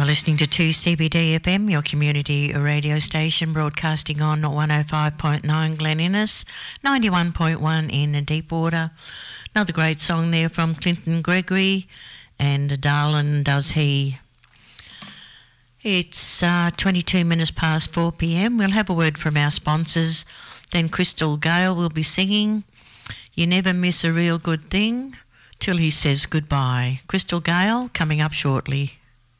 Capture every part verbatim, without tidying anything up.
You're listening to two C B D F M, your community radio station, broadcasting on one oh five point nine Glen Innes, ninety-one point one in Deepwater. Another great song there from Clinton Gregory and Darlin' Does He. It's uh, twenty-two minutes past four p m. We'll have a word from our sponsors. Then Crystal Gale will be singing You Never Miss a Real Good Thing Till He Says Goodbye. Crystal Gale coming up shortly.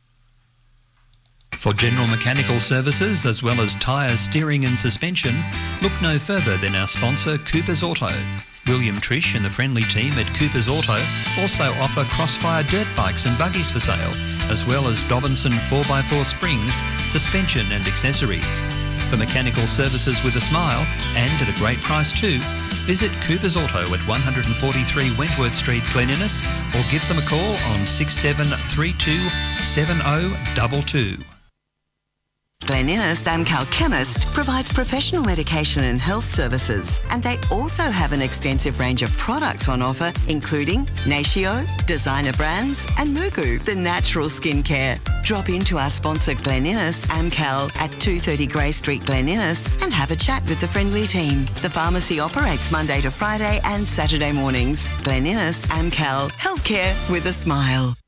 For general mechanical services as well as tyres, steering and suspension, look no further than our sponsor Cooper's Auto. William Trish and the friendly team at Cooper's Auto also offer Crossfire dirt bikes and buggies for sale, as well as Dobinson four by four springs, suspension and accessories. For mechanical services with a smile, and at a great price too, visit Cooper's Auto at one forty-three Wentworth Street, Glen Innes, or give them a call on six seven three two, seven oh two two. Glen Innes Amcal Chemist provides professional medication and health services, and they also have an extensive range of products on offer, including Natio, designer brands, and Mugu, the natural skincare. Drop into our sponsor Glen Innes Amcal at two thirty Grey Street, Glen Innes, and have a chat with the friendly team. The pharmacy operates Monday to Friday and Saturday mornings. Glen Innes Amcal, healthcare with a smile.